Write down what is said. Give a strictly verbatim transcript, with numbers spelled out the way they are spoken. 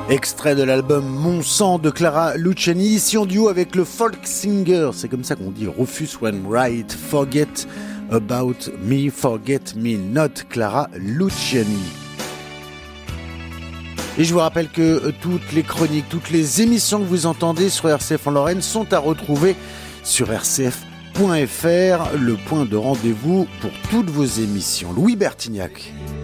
Extrait de l'album Mon sang de Clara Luciani, ici en duo avec le folk singer, c'est comme ça qu'on dit, Rufus Wainwright, Forget About Me, Forget Me Not, Clara Luciani. Et je vous rappelle que toutes les chroniques, toutes les émissions que vous entendez sur R C F en Lorraine sont à retrouver sur r c f point f r, le point de rendez-vous pour toutes vos émissions. Louis Bertignac.